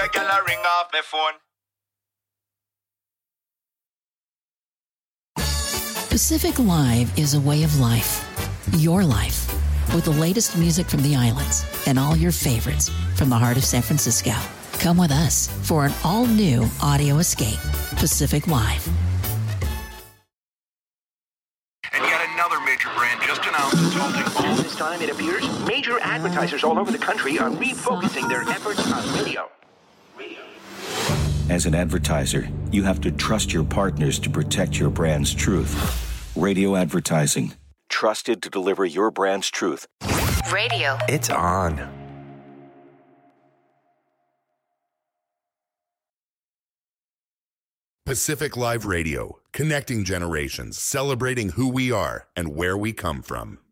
a gal a ring off my phone. Pacific Live is a way of life. Your life. With the latest music from the islands and all your favorites from the heart of San Francisco. Come with us for an all-new audio escape. Pacific Live. And yet another major brand just announced it's halting all. This time, it appears, major advertisers all over the country are refocusing their efforts on radio. As an advertiser, you have to trust your partners to protect your brand's truth. Radio advertising. Trusted to deliver your brand's truth. Radio. It's on. Pacific Live Radio, connecting generations, celebrating who we are and where we come from.